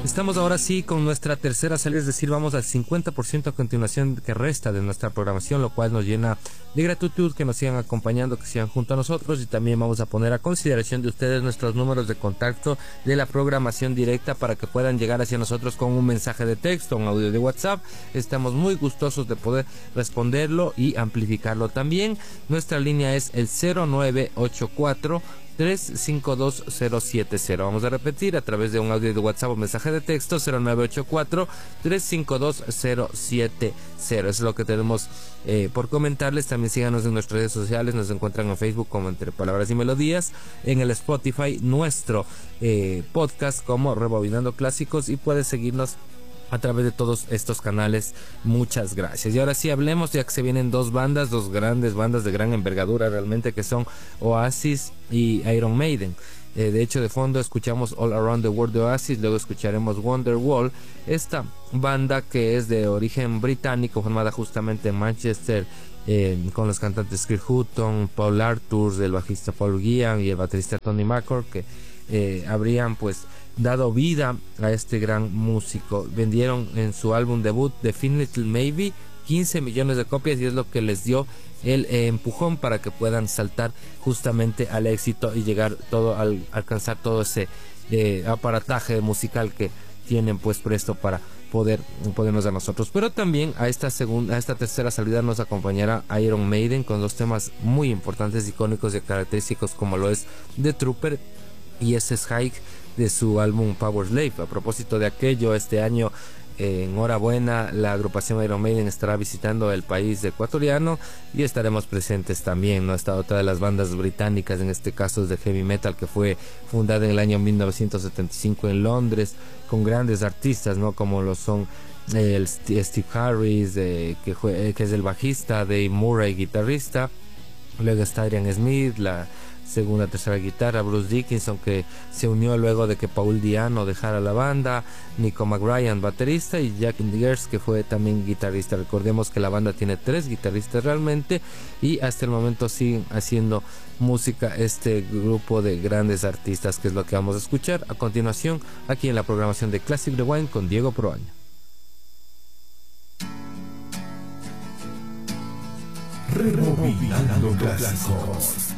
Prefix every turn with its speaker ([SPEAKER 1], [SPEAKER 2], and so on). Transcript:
[SPEAKER 1] Estamos ahora sí con nuestra tercera salida, es decir, vamos al 50% a continuación que resta de nuestra programación, lo cual nos llena de gratitud que nos sigan acompañando, que sigan junto a nosotros, y también vamos a poner a consideración de ustedes nuestros números de contacto de la programación directa para que puedan llegar hacia nosotros con un mensaje de texto, un audio de WhatsApp. Estamos muy gustosos de poder responderlo y amplificarlo también. Nuestra línea es el 0984 352070. Vamos a repetir a través de un audio de WhatsApp o mensaje de texto: 0984-352070. Eso es lo que tenemos por comentarles. También síganos en nuestras redes sociales. Nos encuentran en Facebook como Entre Palabras y Melodías, en el Spotify nuestro podcast como Rebobinando Clásicos, y puedes seguirnos a través de todos estos canales. Muchas gracias. Y ahora sí hablemos, ya que se vienen dos grandes bandas de gran envergadura realmente, que son Oasis y Iron Maiden. De hecho, de fondo escuchamos All Around the World de Oasis, luego escucharemos Wonderwall, esta banda que es de origen británico, formada justamente en Manchester, con los cantantes Kirk Hutton, Paul Arthur, el bajista Paul Gian y el baterista Tony McCord, que habrían pues dado vida a este gran músico. Vendieron en su álbum debut Definitely Maybe 15 millones de copias, y es lo que les dio el empujón para que puedan saltar justamente al éxito y llegar alcanzar todo ese aparataje musical que tienen pues presto para podernos a nosotros. Pero también a esta tercera salida nos acompañará Iron Maiden con dos temas muy importantes, icónicos y característicos, como lo es The Trooper y SS High de su álbum Power Slave. A propósito de aquello, este año, enhorabuena, la agrupación Iron Maiden estará visitando el país ecuatoriano y estaremos presentes también, ¿no? Esta otra de las bandas británicas, en este caso es de heavy metal, que fue fundada en el año 1975 en Londres, con grandes artistas, ¿no? Como lo son Steve Harris, que es el bajista, Dave Murray, guitarrista. Luego está Adrian Smith, la tercera guitarra, Bruce Dickinson, que se unió luego de que Paul Diano dejara la banda, Nico McBrien, baterista, y Jack Diggers, que fue también guitarrista. Recordemos que la banda tiene 3 guitarristas realmente, y hasta el momento siguen haciendo música este grupo de grandes artistas, que es lo que vamos a escuchar a continuación aquí en la programación de Classic Rewind con Diego Proaño.
[SPEAKER 2] Rebobinando clásicos.